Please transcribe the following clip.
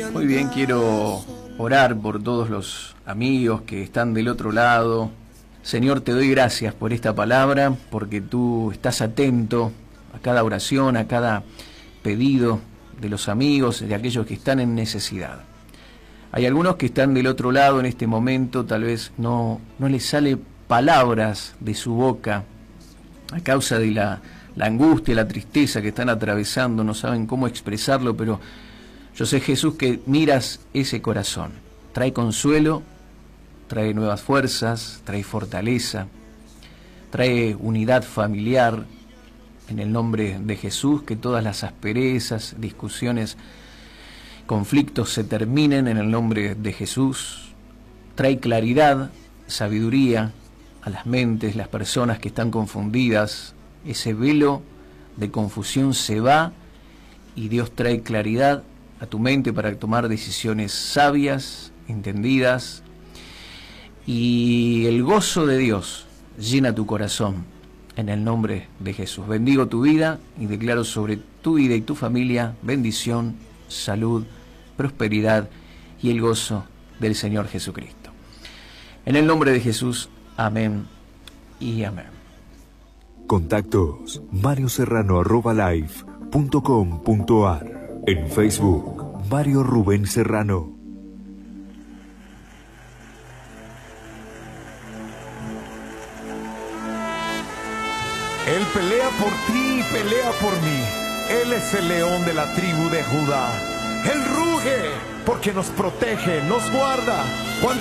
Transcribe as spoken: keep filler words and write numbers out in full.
Muy bien, quiero orar por todos los amigos que están del otro lado. Señor, te doy gracias por esta palabra, porque tú estás atento a cada oración, a cada pedido de los amigos, de aquellos que están en necesidad. Hay algunos que están del otro lado en este momento, tal vez no, no les sale palabras de su boca a causa de la, la angustia, la tristeza que están atravesando, no saben cómo expresarlo, pero yo sé, Jesús, que miras ese corazón. Trae consuelo, trae nuevas fuerzas, trae fortaleza, trae unidad familiar. En el nombre de Jesús, que todas las asperezas, discusiones, conflictos se terminen en el nombre de Jesús. Trae claridad, sabiduría a las mentes, las personas que están confundidas. Ese velo de confusión se va y Dios trae claridad a tu mente para tomar decisiones sabias, entendidas, y el gozo de Dios llena tu corazón en el nombre de Jesús. Bendigo tu vida y declaro sobre tu vida y tu familia bendición, salud, prosperidad y el gozo del Señor Jesucristo. En el nombre de Jesús, amén y amén. Contactos mario serrano arroba live punto com punto ar. En Facebook, Mario Rubén Serrano. Él pelea por ti y pelea por mí. Él es el león de la tribu de Judá. Él ruge porque nos protege, nos guarda.